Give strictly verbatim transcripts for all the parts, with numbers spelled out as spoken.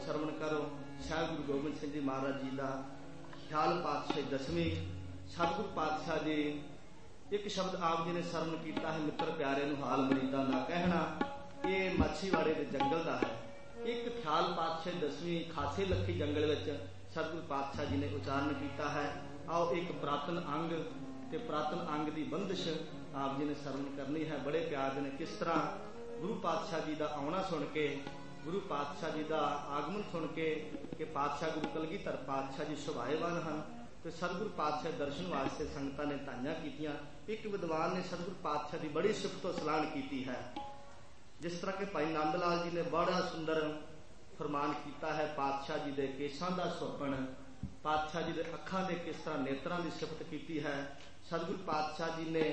ਸਰਵਣ ਕਰੋ ਸਾਹਿਬ ਗੁਰੂ ਗੋਬਿੰਦ ਸਿੰਘ ਜੀ ਮਹਾਰਾਜ ਜੀ ਦਾ ਖਿਆਲ ਪਾਤਸ਼ਾਹੀ ਦਸਵੀਂ। ਸਤਿਗੁਰੂ ਪਾਤਸ਼ਾਹ ਜੀ ਇੱਕ ਸ਼ਬਦ ਆਪ ਜੀ ਨੇ ਸਰਵਣ ਕੀਤਾ ਹੈ, ਮਿੱਤਰ ਪਿਆਰੇ ਨੂੰ ਹਾਲ ਮਰੀਦਾਂ ਦਾ ਕਹਿਣਾ। ਇਹ ਮਾਛੀਵਾੜੇ ਦੇ ਜੰਗਲ ਦਾ ਹੈ। ਇੱਕ ਖਿਆਲ ਪਾਤਸ਼ਾਹੀ ਦਸਵੀਂ ਖਾਸੇ ਲੱਖੀ ਜੰਗਲ ਵਿੱਚ ਸਤਿਗੁਰੂ ਪਾਤਸ਼ਾਹ ਜੀ ਨੇ ਉਚਾਰਨ ਕੀਤਾ ਹੈ। ਆਓ ਇੱਕ ਪ੍ਰਾਤਨ ਅੰਗ ਤੇ ਪ੍ਰਾਤਨ ਅੰਗ ਦੀ ਬੰਦਿਸ਼ ਆਪ ਜੀ ਨੇ ਸਰਵਣ ਕਰਨੀ ਹੈ। ਬੜੇ ਪਿਆਰ ਦੇ ਨੇ ਕਿਸ ਤਰ੍ਹਾਂ ਗੁਰੂ ਪਾਤਸ਼ਾਹ ਜੀ ਦਾ ਆਉਣਾ ਸੁਣ ਕੇ, ਗੁਰੂ ਪਾਤਸ਼ਾਹ ਜੀ ਦਾ ਆਗਮਨ ਸੁਣ ਕੇ ਕਿ ਪਾਤਸ਼ਾਹ ਗੁਰੂ ਕਲਗੀਧਰ ਪਾਤਸ਼ਾਹ ਜੀ ਸੁਭਾਏਵਾਨ ਹਨ ਤੇ ਸਤਿਗੁਰੂ ਪਾਤਸ਼ਾਹ ਦਰਸ਼ਨ ਵਾਸਤੇ ਸੰਗਤਾਂ ਨੇ ਧਾਈਆਂ ਕੀਤੀਆਂ। ਇੱਕ ਵਿਦਵਾਨ ਨੇ ਸਤਿਗੁਰੂ ਪਾਤਸ਼ਾਹ ਦੀ ਬੜੀ ਸਿਫਤੋ ਸਲਾਹਣ ਕੀਤੀ ਹੈ, ਜਿਸ ਤਰ੍ਹਾਂ ਕਿ ਭਾਈ ਨੰਦ ਲਾਲ ਜੀ ਨੇ ਬੜਾ ਸੁੰਦਰ ਫਰਮਾਨ ਕੀਤਾ ਹੈ। ਪਾਤਸ਼ਾਹ ਜੀ ਦੇ ਕੇਸਾਂ ਦਾ ਸੁਹੱਪਣ, ਪਾਤਸ਼ਾਹ ਜੀ ਦੇ ਅੱਖਾਂ ਦੇ ਕਿਸ ਤਰ੍ਹਾਂ ਨੇਤਰਾਂ ਦੀ ਸਿਫਤ ਕੀਤੀ ਹੈ। ਸਤਿਗੁਰੂ ਪਾਤਸ਼ਾਹ ਜੀ ਨੇ,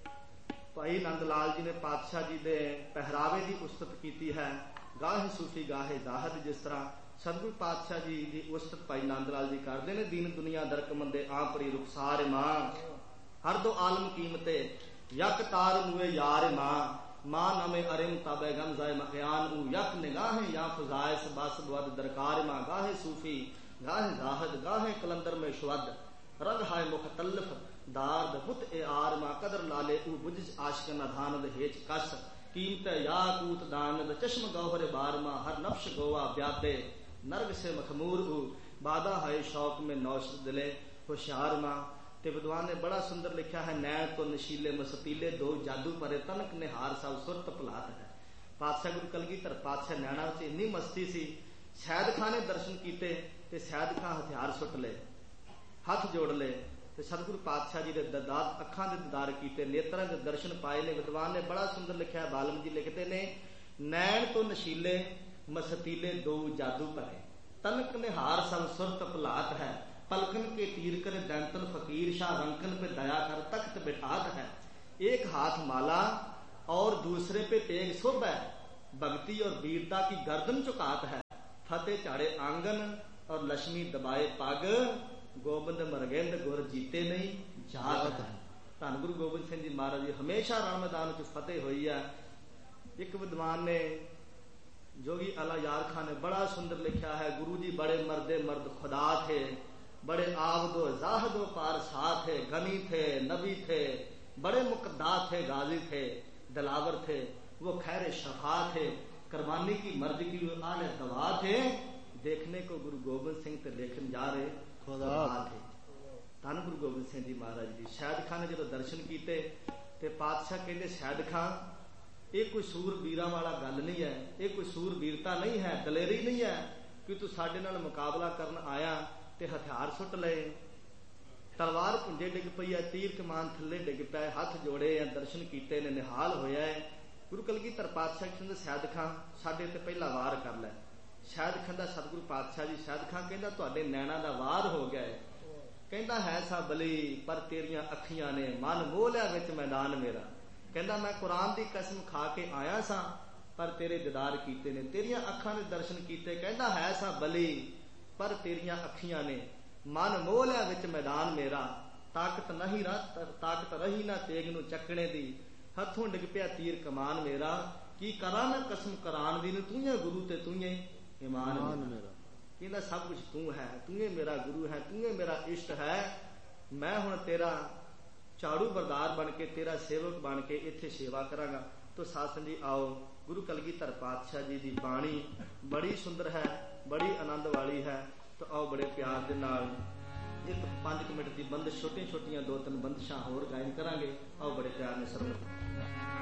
ਭਾਈ ਨੰਦ ਲਾਲ ਜੀ ਨੇ ਪਾਤਸ਼ਾਹ ਜੀ ਦੇ ਪਹਿਰਾਵੇ ਦੀ ਉਸਤਤ ਕੀਤੀ ਹੈ। ਗਾਹੇ ਸੂਫੀ ਗਾਹੇ ਜ਼ਾਹਦ, ਜਿਸ ਤਰ੍ਹਾਂ ਸਤਿਗੁਰੂ ਪਾਤਸ਼ਾਹ ਜੀ ਦੀ ਉਸਤਤ ਭਾਈ ਨੰਦ ਲਾਲ ਜੀ ਕਰਦੇ ਨੇ। ਦੀਨ ਦੁਨੀਆ ਦਰਕਮੰਦੇ ਆਪਰੀ ਰੁਖਸਾਰ ਮਾਂ, ਹਰ ਦੋ ਆਲਮ ਕੀਮਤੇ ਯਕ ਤਾਰ ਮੂਏ ਯਾਰ ਮਾਂ, ਮਾਂ ਨਵੇਂ ਅਰਿਮ ਤਾਬੇ ਗਮਜ਼ਾਏ ਮਕਿਆਨ ਊ ਯਕ ਨਿਗਾਹੇ ਜਾਂ ਫਜ਼ਾਏ ਸਬਸ ਬਵਦ ਦਰਕਾਰ ਮਾਂ। ਗਾਹੇ ਸੂਫੀ ਗਾਹੇ ਜ਼ਾਹਦ ਗਾਹੇ ਕਲੰਦਰ में शवद, रग हाय मुख्तलिफ दार्द बुत ए आर मां, कदर लाले ऊ बुझ आशिकन अधानद हेच कस, कीमत याकूत दानद चश्म गौहर बार मां, हर नफ्श गोवा ब्यादे नरग से मखमूर ऊ, बादा हाय शौक में नौश दिले होशियार मां। ते विद्वान ने बड़ा सुंदर लिखा है, नैन तो नशीले मसतीले दो जादू परे तनक निहार सब सुरत भुलात है। पातशाह गुरु कलगीधर पातशाह नैना विच इन्नी मस्ती सी, सैयद खां ने दर्शन कीते ते सैयद खां हथियार सुट ले, हथ जोड़ ले ते सतगुरु पातशाह जी दे ददार अखां दे दीदार कीते, नेत्रां दे दर्शन पाए ने। विद्वान ने बड़ा सुंदर लिखा है, बालम जी लिखते ने, नैन तो नशीले मसतीले दो जादू भरे, तनक निहार सब सुरत भुलात है, पलकन के तीर कर दैंतन फकीर शाह, रंकन पे दया कर तख्त बिठात है, एक हाथ माला और दूसरे पे तेग सुब है, भक्ति और वीरता की गर्दन झुकात है, फतेह चाड़े आंगन और लक्ष्मी दबाए पग, गोबिंद मरगेंद गुर जीते नहीं जात है। धन गुरु गोबिंद सिंह जी महाराज जी हमेशा रण मैदान च फतेह हुई है। एक विद्वान ने जोगी अला यार खान ने बड़ा सुंदर लिखा है, गुरु जी बड़े मर्दे मर्द खुदा थे, बड़े आबदो जाहदो पार सा थे, गनी थे नबी थे, बड़े मुकद्दा थे गाजी थे दिलावर थे, वो खैर शफा थे, कुर्बानी की मर्द की वो आले दवा थे, देखने को गुरु गोबिंद सिंह ते देखने जा रहे खुदा थे। धन गुरु गोबिंद सिंह जी महाराज जी सैयद खान ने जो दर्शन किए ते पातशाह कहते, सैयद खान ये कोई सूरबीरा वाला गल नहीं है, ये कोई सूरबीरता नहीं है, दलेरी नहीं है कि तू साडे नाल मुकाबला करन आया ते हथियार सुट ले, तलवार पुंजे डिग पई है, तीर कमान थले डिग पे, हाथ जोड़े हैं, दर्शन किए ने, निहाल होया है। गुरु कलगीधर पातशाह कहते, सैयद खां साडे ते पहला वार कर लै। सैयद कहता, सतगुरु पातशाह जी, सैयद खां कहता तुहाडे नैना दा वार हो गया है, कहता है सा बली पर तेरियां अखियां ने मन मोह लिया विच मैदान मेरा, कहता मैं कुरान दी कसम खा के आया सा पर तेरे दीदार कीते ने, तेरियां अखां ने दर्शन कीते, कहता है सा बली पर तेरियां अखियां ने मन मोह लिया विच मैदान मेरा, ताकत नहीं रहा ताकत रही ना तेग नूं चकने दी, हथों डिग पिया तीर कमान मेरा, की करा मैं कसम करान दी, तू ही गुरु ते तू ही ईमान मेरा, कहता सब कुछ तू है, तू ही मेरा गुरु है, तू ही मेरा इष्ट है, मैं हुण तेरा झाड़ू बरदार बन के तेरा सेवक बन के इत्थे सेवा करांगा। तो सासन जी आओ, गुरु कलगीधर पातशाह जी की बाणी बड़ी सुंदर है, बड़ी आनंद वाली है। तो आओ बड़े प्यार के नाल एक पांच मिनट की बंदिश, छोटिया छोटिया दो तीन बंदिशां होर गायन करांगे। आओ बड़े प्यार ने सरवण